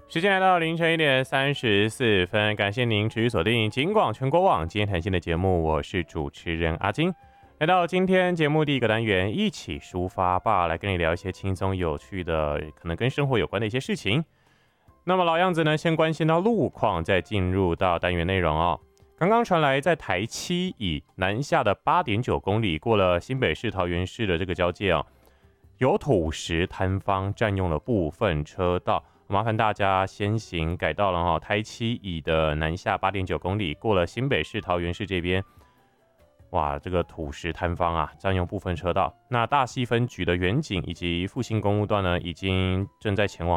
时间来到凌晨1:34，感谢您持续锁定警广全国网今天谈心的节目，我是主持人阿金。来到今天节目第一个单元，一起抒发吧，来跟你聊一些轻松有趣的，可能跟生活有关的一些事情。那么老样子呢，先关心到路况，再进入到单元内容哦。刚刚传来，在台七乙南下的8.9公里，过了新北市桃园市的这个交界哦，有土石坍方占用了部分车道。麻烦大家先行改道了哈，台七乙的南下8.9公里，过了新北市桃园市这边，哇，这个土石坍方啊，占用部分车道。那大溪分局的远景以及复兴公路段呢，已经正在前往